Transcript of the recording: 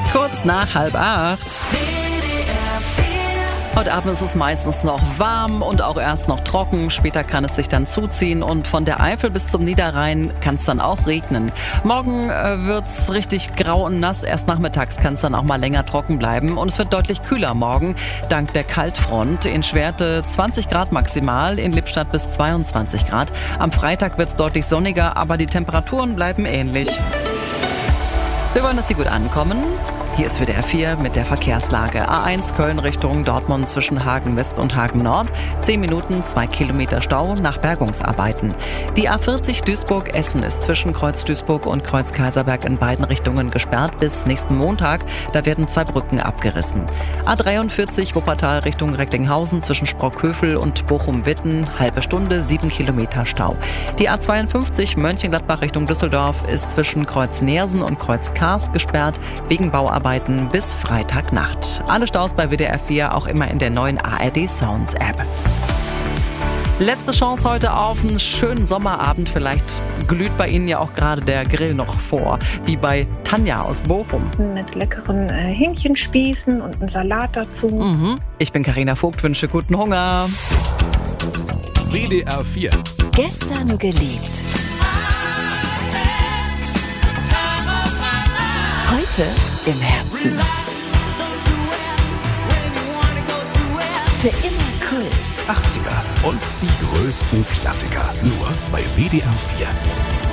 Kurz nach 7:30. Heute Abend ist es meistens noch warm und auch erst noch trocken. Später kann es sich dann zuziehen und von der Eifel bis zum Niederrhein kann es dann auch regnen. Morgen wird's richtig grau und nass. Erst nachmittags kann es dann auch mal länger trocken bleiben. Und es wird deutlich kühler morgen, dank der Kaltfront. In Schwerte 20 Grad maximal, in Lippstadt bis 22 Grad. Am Freitag wird es deutlich sonniger, aber die Temperaturen bleiben ähnlich. Wir wollen, dass Sie gut ankommen. Hier ist WDR 4 mit der Verkehrslage. A1 Köln Richtung Dortmund zwischen Hagen West und Hagen Nord. 10 Minuten, 2 Kilometer Stau nach Bergungsarbeiten. Die A40 Duisburg-Essen ist zwischen Kreuz Duisburg und Kreuz Kaiserberg in beiden Richtungen gesperrt bis nächsten Montag. Da werden 2 Brücken abgerissen. A43 Wuppertal Richtung Recklinghausen zwischen Sprockhövel und Bochum-Witten. Halbe Stunde, 7 Kilometer Stau. Die A52 Mönchengladbach Richtung Düsseldorf ist zwischen Kreuz Neersen und Kreuz Kars gesperrt wegen Bauarbeiten bis Freitagnacht. Alle Staus bei WDR 4 auch immer in der neuen ARD Sounds App. Letzte Chance heute auf einen schönen Sommerabend. Vielleicht glüht bei Ihnen ja auch gerade der Grill noch vor, wie bei Tanja aus Bochum. Mit leckeren Hähnchenspießen und einem Salat dazu. Ich bin Carina Vogt, wünsche guten Hunger. WDR 4. Gestern geliebt. Heute im Herzen. Für immer Kult. 80er und die größten Klassiker. Nur bei WDR 4.